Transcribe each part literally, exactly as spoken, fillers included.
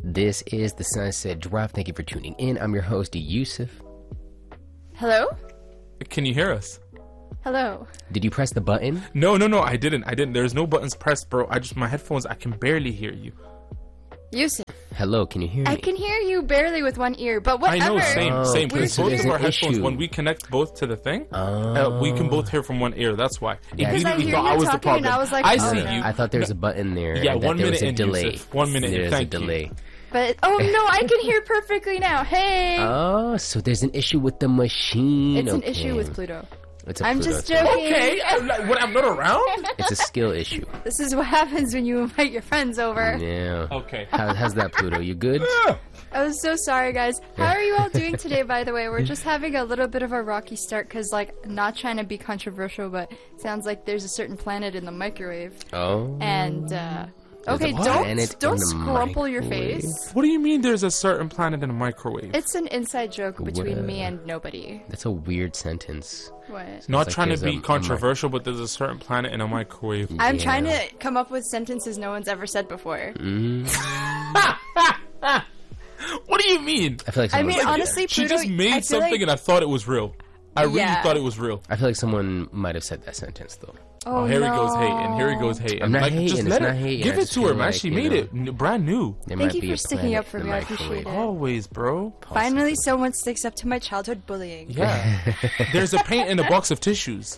This is the Sunset Drive. Thank you for tuning in. I'm your host, Yusuf. Hello? Can you hear us? Hello. Did you press the button? No, no, no, I didn't. I didn't. There's no buttons pressed, bro. I just, my headphones, I can barely hear you. Yusuf. Hello, can you hear me? I can hear you barely with one ear, but whatever. I know, same, Oh, same. okay, Because so both there's of our an headphones, issue. when we connect both to the thing, Oh. uh, we can both hear from one ear. That's why. Because I Immediately hear thought you I was the talking and problem. I was like, I oh, see no. you. I thought there was a button there. Yeah, and that one there was minute a in, delay. Yusuf. One minute in. There's Thank a you. delay. But, oh no, I can hear perfectly now. Hey! Oh, so there's an issue with the machine. it's an Okay. issue with Pluto. It's a I'm Pluto just thing. joking. Okay, I'm like, when I'm not around? It's a skill issue. This is what happens when you invite your friends over. Yeah. Okay. How, how's that, Pluto? You good? I was so sorry, guys. How are you all doing today, by the way? We're just having a little bit of a rocky start because, like, not trying to be controversial, but it sounds like there's a certain planet in the microwave. Oh. And, uh... Okay, There's a planet don't, in don't the scrumple your microwave. face. What do you mean there's a certain planet in a microwave? It's an inside joke between What? me and nobody. That's a weird sentence. What? Not like trying to there's a- be a controversial, but there's a certain planet in a microwave. I'm Yeah. trying to come up with sentences no one's ever said before. Mm. What do you mean? I feel like I someone, mean, honestly, She Pluto, just I made feel something like, and I thought it was real. I really Yeah. thought it was real. I feel like someone might have said that sentence though. oh, Oh, here no. he goes hating. Here he goes hating. I'm not like, hating, Just it's let not her, hating, Give I it just to her, feel man. like, She you made know, it n- brand new. There Thank might you be for a sticking planet up for in me, the I appreciate microwave. it. Always, bro. Finally, someone sticks up to my childhood bullying. Yeah. There's a paint in a box of tissues.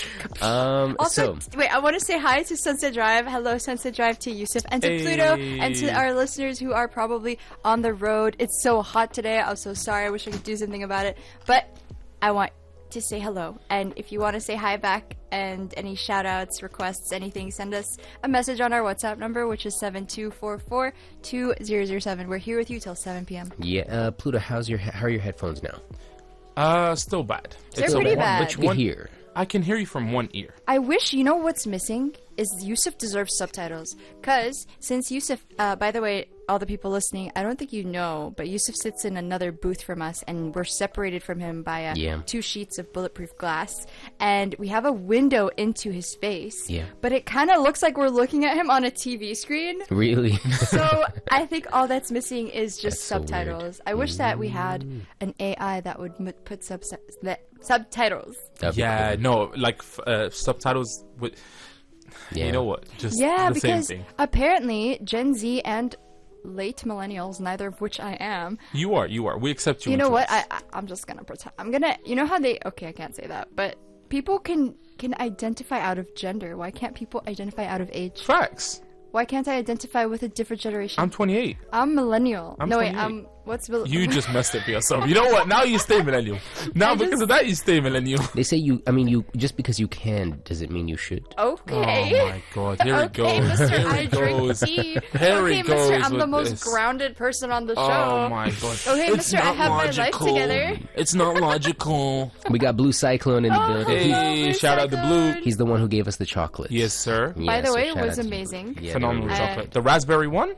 Um. Also, so wait, I want to say hi to Sunset Drive. Hello, Sunset Drive, to Yusuf and to Pluto, and to Hey. our listeners who are probably on the road. It's so hot today. I'm so sorry. I wish I could do something about it. But I want to say hello. And if you want to say hi back and any shout outs, requests, anything, send us a message on our WhatsApp number, which is seven two four four two zero zero seven. We're here with you till seven p.m. yeah, uh, Pluto, how's your how are your headphones now? Uh, still bad. They're It's a pretty one- bad. But you can one- hear. I can hear you from one ear. I wish, you know what's missing? Is Yusuf deserves subtitles. Because, since Yusuf, uh, by the way, all the people listening, I don't think you know, but Yusuf sits in another booth from us, and we're separated from him by uh, Yeah. two sheets of bulletproof glass. And we have a window into his face. Yeah. But it kind of looks like we're looking at him on a T V screen. Really? So, I think all that's missing is just That's so weird. subtitles. I wish that we had an A I that would m- put sub- sub- subtitles. That'd be Yeah, cool. no, like f- uh, subtitles with. Yeah. You know what? Just Yeah, the because same thing. apparently Gen Z and late millennials, neither of which I am. You are, you are. We accept you. You into know what? us. I, I I'm just gonna pretend. I'm gonna. You know how they? Okay, I can't say that, but people can can identify out of gender. Why can't people identify out of age? Facts. Why can't I identify with a different generation? I'm twenty-eight. I'm millennial. I'm no wait, twenty-eight. I'm what's mil- You just messed it for yourself. You know what? Now you stay millennial. Now I because just- of that, you stay millennial. They say you. I mean, you just because you can doesn't mean you should. Okay. Oh my god! Here it okay, goes. Mister Here I it drink goes. tea. Here okay, it Mister goes I'm the with most this. grounded person on the show. Oh my god! Okay, It's Mister I not have my life logical. together. It's not logical. We got Blue Cyclone in the Oh, building. hello, Hey, Blue shout out to Cyclone. Blue. He's the one who gave us the chocolates. Yes, sir. Yeah, By the so way, it shout was out to amazing. Blue. Yeah, Phenomenal they were- Uh, chocolate. The raspberry one.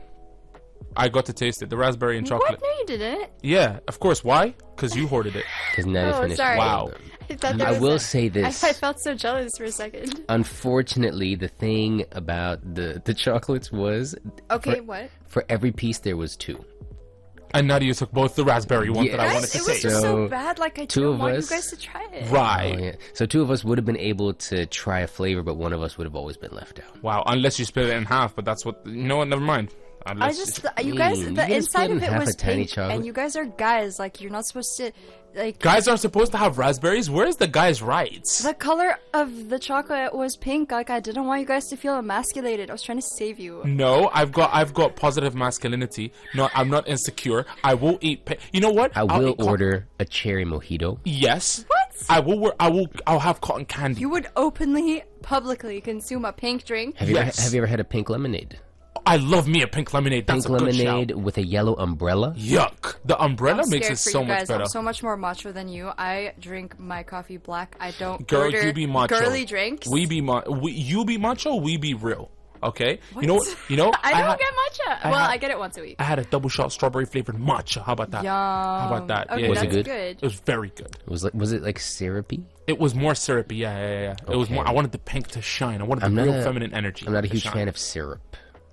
I got to taste it. The raspberry and chocolate. What? No, you didn't. Yeah, of course. Why? Because you hoarded it. Because Natty Oh, finished. sorry. Wow. I, thought there I was will a- say this. I, I felt so jealous for a second. Unfortunately, the thing about the the chocolates was Okay, for, what? for every piece there was two. And Nadia took both the raspberry one Yeah. that I wanted Guys, to it was taste. just so So, bad. Like I two didn't of want us- you guys to try it. Right. Oh, yeah. So two of us would have been able to try a flavor, but one of us would have always been left out. Wow. Unless you split it in half, but that's what. You know what? Never mind. I Unless just, you- th- you guys, Mm, you the gotta inside split in of it half was a tiny pink, chocolate. and you guys are guys. Like you're not supposed to, like. guys are supposed to have raspberries. Where's the guys' rights? The color of the chocolate was pink. Like I didn't want you guys to feel emasculated. I was trying to save you. No, I've got I've got positive masculinity. No, I'm not insecure. I will eat. Pa- you know what? I I'll will eat co- order a cherry mojito. Yes. What? I will. Wear, I will. I'll have cotton candy. You would openly, publicly consume a pink drink. Have you Yes. ever, have you ever had a pink lemonade? I love me a pink lemonade. That's Pink a good lemonade shout. with a yellow umbrella. Yuck. The umbrella I'm makes scared it for so you much guys. better. I'm so much more macho than you. I drink my coffee black. I don't Girl, order you be macho. girly drinks. We be ma- we, you be macho. We be real. Okay. You know what? You know. I don't had, get matcha. I well, had- I get it once a week. I had a double shot strawberry flavored matcha. How about that? Yum. How about that? Okay, Yeah, Was that's it good? good. It was very good. Was like was it like syrupy? It was more syrupy. Yeah, yeah, yeah. It was Okay. more. I wanted the pink to shine. I wanted the I'm not real a- feminine energy. I'm not a to huge shine. fan of syrup.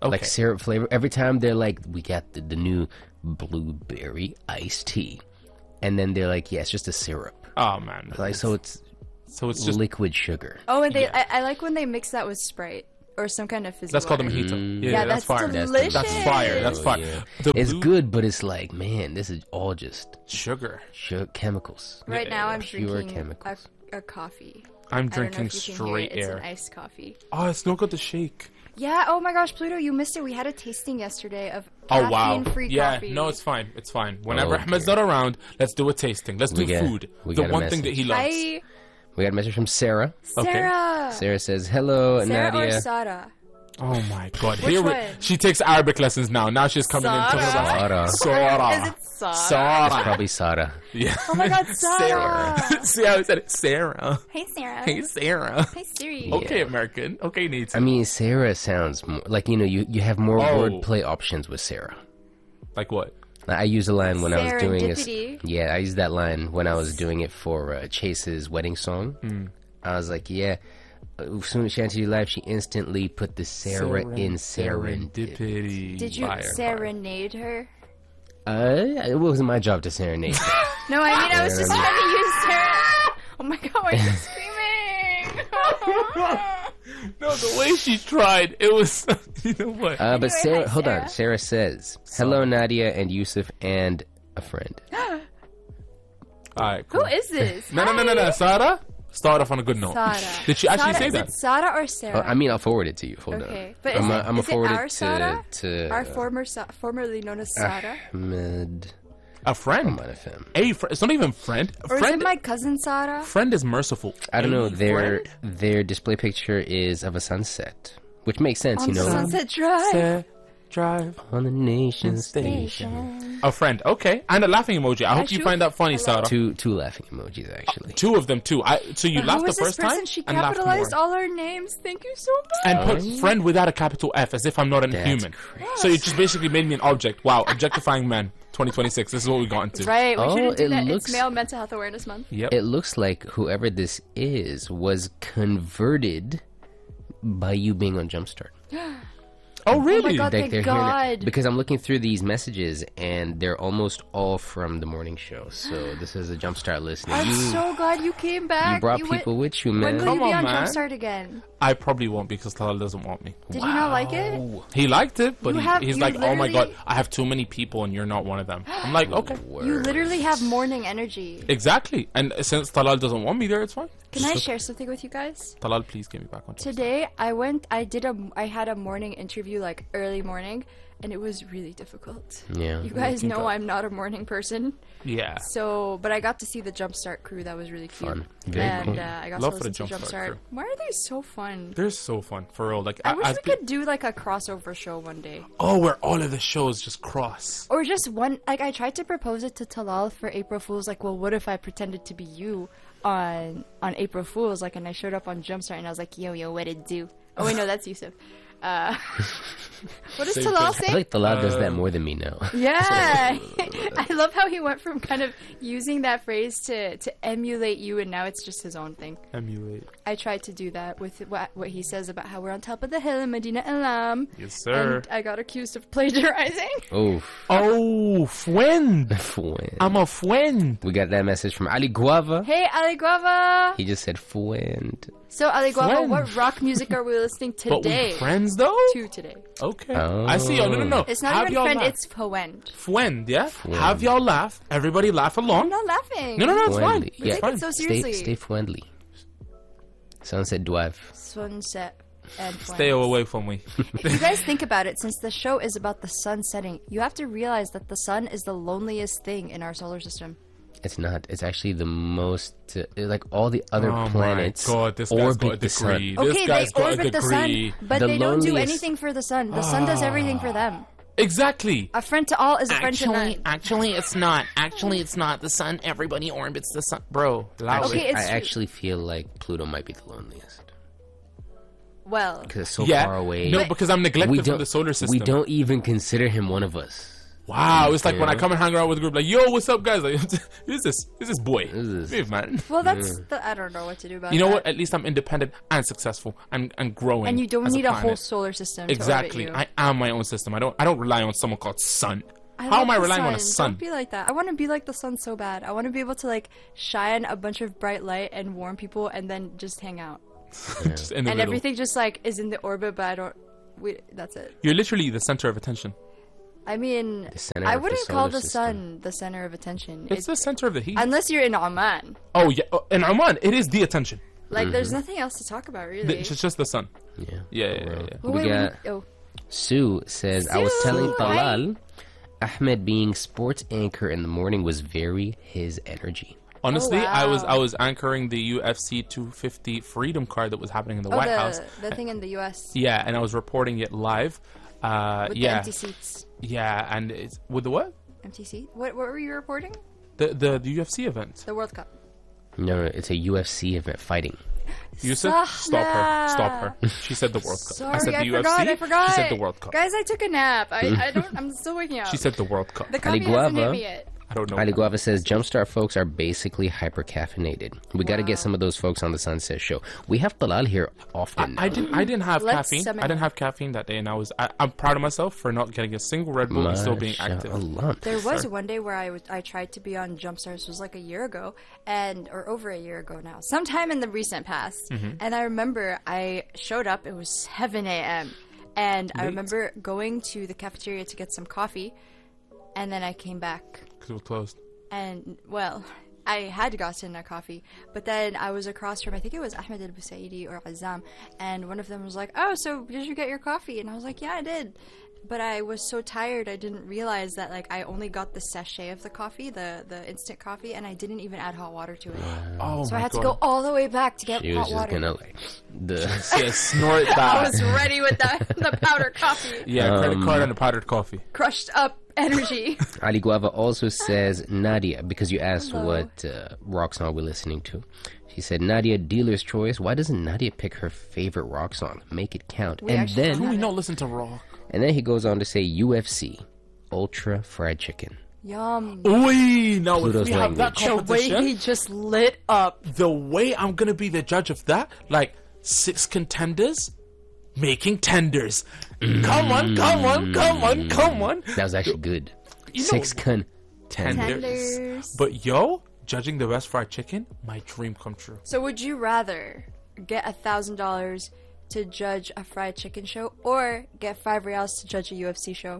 Okay. like syrup flavor. Every time they're like, we got the, the new blueberry iced tea, and then they're like, yeah, it's just a syrup. Oh man. Like so, it's So it's just liquid sugar. Oh, and they Yeah. I, I like when they mix that with Sprite or some kind of fizzy that's called a water. mojito. Yeah, Yeah, that's, that's fire. delicious. That's fire. That's Oh, fire. yeah. The It's blue good, but it's like, man, this is all just sugar. sugar chemicals. Right now, I'm Pure drinking a, chemicals. a coffee. I'm I don't know drinking if you can hear straight it. It's air. an iced coffee. Oh, it's not good to shake. Yeah. Oh my gosh, Pluto, you missed it. We had a tasting yesterday of Oh wow. caffeine-free Yeah. coffee. No, it's fine. It's fine. Whenever Oh, Ahmed's dear. not around, let's do a tasting. Let's We do got- food. we The got a one thing that he loves. Hi, We got a message from Sarah. Okay. Sarah. Sarah says, hello, Sarah Nadia. or Sara? Oh my God! Which Here we, one? she takes Arabic lessons now. Now she's coming in talking about Sarah. Is Sarah. it Sara? Sarah. Probably Sarah. Yeah. Oh my God, Sarah. See how I said it? Sarah. Hey, Sarah. Hey, Sarah. Hey, Siri. Okay, American. Okay, native. I mean, Sarah sounds more, like, you know, you, you have more Oh. wordplay options with Sarah. Like what? I used a line when I was doing it. Serendipity. Yeah, I used that line when I was doing it for uh, Chase's wedding song. Hmm. I was like, yeah. As soon as she entered your life, she instantly put the Sarah in serendipity. serendipity. Did you Fire, fire. serenade her? Uh, it wasn't my job to serenade. No, I mean, I was just Yeah, trying to use Sarah. Oh my God, why are you screaming? No, the way she tried, it was. You know what? Uh, but Anyway, Sarah, hi, hold Sarah. on. Sarah says, hello, Nadia and Yusuf and a friend. All right, cool. Who is this? No, no, no, no, no. Sarah, start off on a good note. Sarah. Did she actually Sarah, say is that? it Sarah or Sarah? Uh, I mean, I'll forward it to you. Hold Okay, on. but is I'm it- a, I'm a is it forward our it to, Sarah? to Our former, Sa- formerly known as Sarah? Ahmed A friend. Ahmed F M. A fr- It's not even friend. A Or friend. is it my cousin Sarah? friend is merciful. I don't know. A Their friend? their display picture is of a sunset, which makes sense, On you know, Sunset Drive. Sa- drive. on the nation Station. station. A friend. Okay, and a laughing emoji. I hope you Ashu, find that funny, hello. Sarah. Two two laughing emojis actually. Two of them too. I, so you But laughed who the is this first person? time She and laughed capitalized more. all our names. Thank you so much. And put Oh. friend without a capital F, as if I'm not a That's human. crazy. So you just basically made me an object. Wow, objectifying men. twenty twenty-six. This is what we got into. Right, we Oh, shouldn't do it that. looks- It's Male Mental Health Awareness Month. Yep. It looks like whoever this is was converted by you being on Jumpstart. oh really? God. Like thank they're hearing it- God. because I'm looking through these messages and they're almost all from the morning show. So this is a Jumpstart listener. I'm You so glad you came back. you brought went- people with you, When man. will Come you be on, on man. Jumpstart again? I probably won't because Talal doesn't want me. Did you not like it? He liked it, but You he, have- he's you like, "Oh my god, literally- I have too many people, and you're not one of them." I'm like, "Okay, You literally have morning energy. exactly." And since Talal doesn't want me there, it's fine. Can I share something with you guys? Talal, please get me back on. Track. Today I went I did a I had a morning interview like early morning and it was really difficult. Yeah. You guys Keep know up. I'm not a morning person. Yeah, So, but I got to see the Jumpstart crew. That was really cute. Fun. Very and cool. uh, I got Love to for the listen to Jumpstart Jumpstart. crew. Why are they so fun? they're so fun for real. Like, I wish as we pe- could do like a crossover show one day. Oh, where all of the shows just cross. Or just one, like I tried to propose it to Talal for April Fool's. Like, well, what if I pretended to be you on on April Fool's? Like, and I showed up on Jumpstart and I was like, yo, yo, what it do? Oh wait, no, that's Yusuf. Uh, what does Same Talal thing. I say? feel like the lab does that Um, more than me now. Yeah, I love how he went from kind of using that phrase to to emulate you, and now it's just his own thing. Emulate. I tried to do that with what what he says about how we're on top of the hill in Medina Alam. Yes, sir. And I got accused of plagiarizing. Oh, Oh, friend. friend. I'm a friend. We got that message from Ali Guava. Hey, Ali Guava. He just said friend. So, Ali Guava, Friend. what rock music are we listening But we today? friends though. To today. Okay. Oh. I see. Oh no no no. It's not Have even y'all friend, laugh. it's friend. friend. Yeah. Friend. Have y'all laugh? Everybody laugh I'm along. not laughing. No no no. It's fine. Friendly. It's Yeah. Take fine. it so Stay, seriously. stay friendly. Sunset Drive. Sunset and Stay friends. away from me. If you guys think about it, since the show is about the sun setting, you have to realize that the sun is the loneliest thing in our solar system. It's not. It's actually the most. Uh, like all the other Oh my planets God, this guy's orbit got a the sun. degree. This Okay, guy's they got a orbit the degree. sun, but The they don't do loneliest- anything for the sun. The sun does everything for them. Exactly. A friend to all is a friend to Actually, none. actually, it's not. Actually, it's not. The sun, everybody orbits the sun. Bro, Loud. Okay, it's I true. actually feel like Pluto might be the loneliest Well, because it's so yeah. far away. No, because I'm we neglected don't. from the solar system. We don't even consider him one of us. Wow, it's like when I Yeah. come and hang around with a group, like, yo, what's up, guys? Like, who's this? Who's this boy? Who's this? Hey, man. Well, that's the, I don't know what to do about You know that. what? At least I'm independent and successful and, and growing. And you don't as need a, planet. whole solar system. To Exactly. orbit you. I am my own system. I don't. I don't rely on someone called sun. I How love am I the relying on a sun? Don't be like that. I want to be like the sun so bad. I want to be able to like shine a bunch of bright light and warm people, and then just hang out. Just in the And middle. everything just like is in the orbit, but I don't. We, that's it. You're literally the center of attention. I mean, center I of the wouldn't call solar the system. sun the center of attention. It's the center of the heat. unless you're in Oman. oh yeah, oh, in Oman, it is the attention. Like, there's nothing else to talk about, really. It's just the sun. Yeah. Yeah, yeah, yeah. yeah. Well, We wait, got we- oh. Sue says, I was Sue, telling hi. Talal, Ahmed being sports anchor in the morning was very his energy. Honestly, I was wow. I was anchoring the U F C two fifty Freedom Card that was happening in the Oh, White the, House. the thing in the U S Yeah, and I was reporting it live. Uh, with yeah, the empty seats. yeah, and it's with the what? Empty seat? What, what were you reporting? The the, the U F C event. The World Cup. No, no, it's a U F C event fighting. Yusuf, stop her, stop Sahna. her. She said the World Cup. Sorry, I said the I U F C. forgot, I forgot. She said the World Cup. Guys, I took a nap. I, I don't, I'm still waking up. She said the World Cup. the coffee hasn't hit Guava. me yet. I don't know. Ali Guava says, Jumpstart folks are basically hyper caffeinated. We got to Wow. get some of those folks on the Sunset Show. We have Talal here often. I didn't. I didn't have Let's caffeine. summon I didn't him. have caffeine that day, and I was. I, I'm proud of myself for not getting a single Red Bull and still being active. Mashallah. There was one day where I, was, I tried to be on Jumpstart. This was like a year ago, and or over a year ago now, sometime in the recent past. Mm-hmm. And I remember I showed up. It was seven a.m. and I Late. remember going to the cafeteria to get some coffee, and then I came back. Because it was closed. And, well, I had gotten a coffee, but then I was across from, I think it was Ahmed Al Busaidi or Azam, and one of them was like, oh, so did you get your coffee? And I was like, yeah, I did. But I was so tired, I didn't realize that, like, I only got the sachet of the coffee, the, the instant coffee, and I didn't even add hot water to it. Oh So my I had God. to go all the way back to get She was hot just water. gonna like the Yeah, snort I that. was ready with the, the powder coffee. Yeah, credit Um, card and a powdered coffee. Crushed up energy. Ali Guava also says Nadia, because you asked Hello. what uh, rock song we're listening to. She said, Nadia, dealer's choice. Why doesn't Nadia pick her favorite rock song? Make it count. We and actually then Can we have not listen to rock? and then he goes on to say U F C, Ultra Fried Chicken. Yum. Oi, now Pluto's if we have that language. The way competition, he just lit up. the way I'm gonna be the judge of that, like six contenders making tenders. Come on, come on, come on, come on. That was actually good. You know- Six contenders. Tenders. But yo, judging the best fried chicken, my dream come true. So would you rather get a thousand dollars to judge a fried chicken show, or get five reals to judge a U F C show?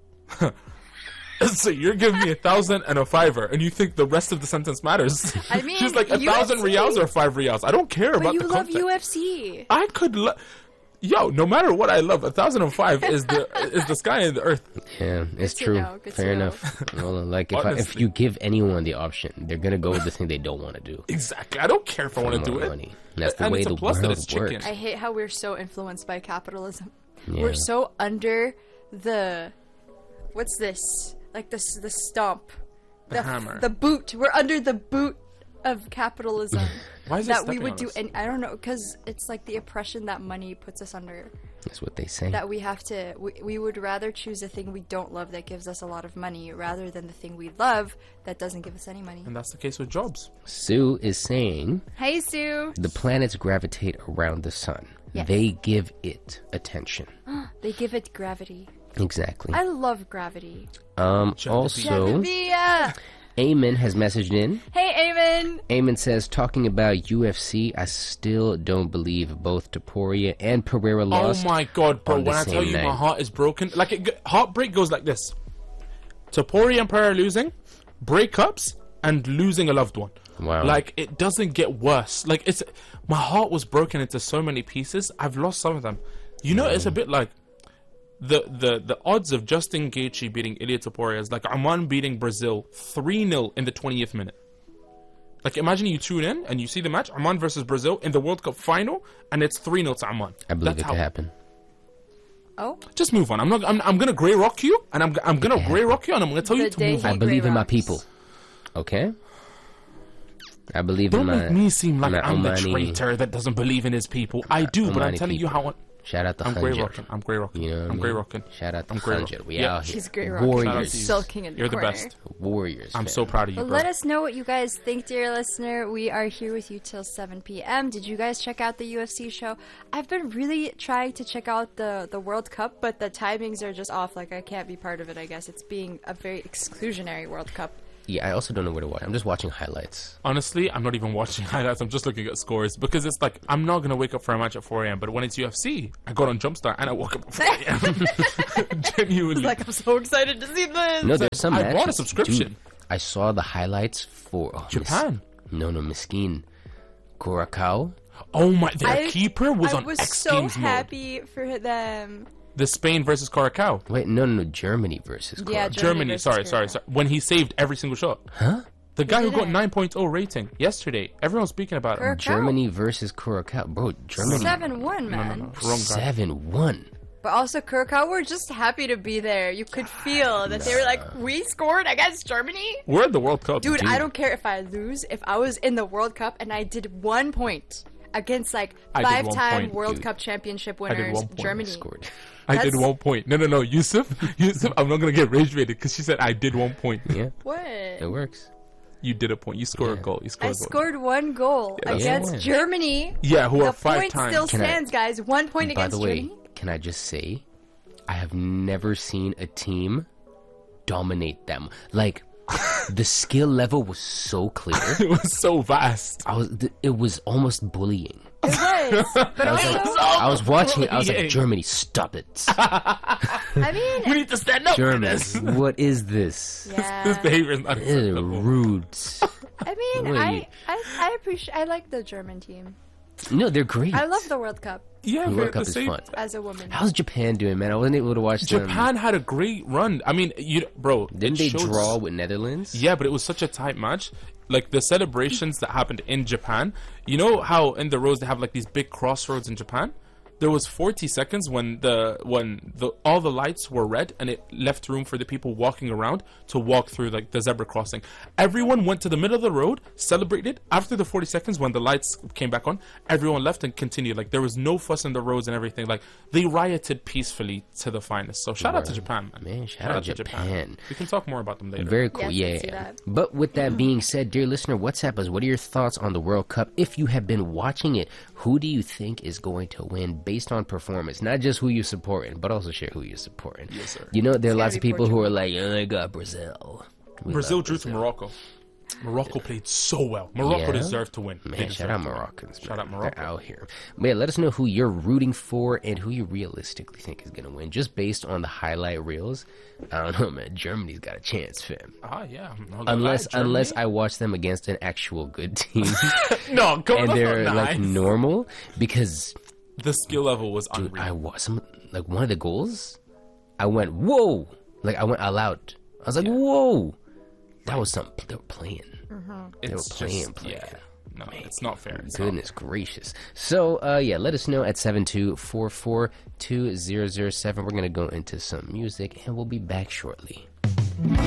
So you're giving me a thousand and a fiver, and you think the rest of the sentence matters? I mean, she's like a U F C. thousand reals or five reals. I don't care But about you the love content. U F C. I could, lo- yo, no matter what I love, a thousand and five is the is the sky and the earth. Yeah, it's to true. know, good to Fair know. enough. Well, like if I, if Honestly. you give anyone the option, they're gonna go with the thing they don't want to do. Exactly. I don't care if I want to More do it. money. That's the And way it's a the plus that world it's chicken. works. I hate how we're so influenced by capitalism. Yeah. We're so under the what's this? Like the the stomp, The hammer. the boot. We're under the boot of capitalism. Why is it that we stepping would on do? us? And I don't know, because it's like the oppression that money puts us under. That's what they say. That we have to. We, we would rather choose a thing we don't love that gives us a lot of money, rather than the thing we love that doesn't give us any money. And that's the case with jobs. Sue is saying Hey, Sue. the planets gravitate around the sun. Yes. They give it attention. They give it gravity. Exactly. I love gravity. Um. Genevieve. Also, Genevieve. Eamon has messaged in. Hey, Eamon. Eamon says, talking about U F C, I still don't believe both Taporia and Pereira lost. Oh my god, bro! on the When I tell same you my night. heart is broken, like it, g- heartbreak goes like this: Tapori and Pereira losing, breakups, and losing a loved one. Wow. Like it doesn't get worse. Like it's my heart was broken into so many pieces. I've lost some of them. You know, it's a bit like the the the odds of Justin Gaethje beating Ilia Topuria is like Oman beating Brazil three nil in the twentieth minute. Like imagine you tune in and you see the match Oman versus Brazil in the World Cup final, and it's three nil to Oman. I believe That's it how- could happen. Oh, Just move on. I'm not. I'm, I'm gonna grey rock you, and I'm I'm gonna grey rock you, and I'm gonna tell you The to day move he I on. believe in my rocks. people. Okay? I believe Don't in my... make me seem like my I'm the Omani- traitor that doesn't believe in his people. I do, but I'm Omani telling you people. how. Shout out the I'm grey Khanjar. rocking. I'm grey rocking. You know what I I'm grey mean? rocking. Shout out the I'm grey Khanjar. rock- We yeah. out here. She's great rocking. Warriors. you. Sulking in the You're the corner. best. Warriors. I'm fam. so proud of you, But bro. let us know what you guys think, dear listener. We are here with you till seven p.m. Did you guys check out the U F C show? I've been really trying to check out the, the World Cup, but the timings are just off. Like, I can't be part of it, I guess. It's being a very exclusionary World Cup. Yeah, I also don't know where to watch. I'm just watching highlights. Honestly, I'm not even watching highlights. I'm just looking at scores because it's like I'm not gonna wake up for a match at four a.m. But when it's U F C, I got on Jumpstart and I woke up at four a.m. Genuinely, Like, I'm so excited to see this! No, there's some I matches. bought a subscription. Dude, I saw the highlights for oh, Japan. Mis- no, no, Miskin. Curacao. Oh my! Their I- keeper was I on was X so Games mode. happy for them. The Spain versus Curacao. Wait, no, no, no, Germany versus Curacao. Yeah, Germany. versus Sorry, sorry, Curacao. sorry. When he saved every single shot. Huh? The guy who did got it. nine point oh rating yesterday. Everyone's speaking about him. Curacao. Germany versus Curacao. Bro, Germany. seven one, No, man. no, no. Wrong guy. seven one. But also, Curacao were just happy to be there. You could feel that they were like, we scored against Germany? We're at the World Cup. Dude, I don't care if I lose. If I was in the World Cup and I did one point against like I did one five-time point, World dude. Cup championship did winners, one point. Germany. Scored. I did That's- one point. No, no, no. Yusuf, Yusuf, I'm not gonna get rage rated because she said I did one point. Yeah, What? it works. You did a point. You scored Yeah. a goal. You I scored a goal. scored one goal that's against one. Germany. Yeah, who The are five point times. still Can I- stands, guys. One point By against the way, Germany. can I just say, I have never seen a team dominate them. Like, the skill level was so clear. It was so vast. I was, th- it was almost bullying. It was. But I was, also, like, I was watching it. I was like, bullying. Germany, stop it. I We mean, need to stand up for Germany, this. what is this? This yeah. behavior is It is unacceptable. rude. I mean, Wait. I, I, I appreciate. I like the German team. No, they're great. I love the World Cup Yeah, The but World at the Cup is same fun. as a woman. How's Japan doing, man? I wasn't able to watch them. Japan had a great run. I mean, you bro, Didn't it they showed- draw with Netherlands? Yeah, but it was such a tight match. Like the celebrations that happened in Japan. You know how in the roads they have like these big crossroads in Japan? There was forty seconds when the when the all the lights were red and it left room for the people walking around to walk through like the zebra crossing. Everyone went to the middle of the road, celebrated. After the forty seconds when the lights came back on, everyone left and continued. Like there was no fuss in the roads and everything. Like they rioted peacefully to the finest. So shout out to Japan, man. Man, shout out Japan. We can talk more about them later. Very cool, Yeah, I yeah. can see that. But with that being said, dear listener, WhatsApp us. What are your thoughts on the World Cup? If you have been watching it, who do you think is going to win based on performance? Not just who you're supporting, but also share who you're supporting. Yes, sir. You know, there are gotta lots of be people who are like, oh, I got Brazil. We Brazil love drew to Morocco. Morocco played so well. Morocco Yeah? deserved to win. They Man, shout deserved out to win. Moroccans. Shout man. out Morocco. They're out here. But yeah, let us know who you're rooting for and who you realistically think is going to win. Just based on the highlight reels, I don't know, man. Germany's got a chance, fam. Ah, yeah. I'm not gonna Unless, lie, unless Germany- I watch them against an actual good team no, come and on, they're nice. like normal, because The skill level was dude, unreal. I watched some like one of the goals. I went whoa, like I went all out. I was like whoa, that was something they were playing. it's were just, playing, playing. yeah. No, it's not fair. It's not Goodness gracious. So, uh, yeah, let us know at seven two four four two zero zero seven. We're going to go into some music and we'll be back shortly.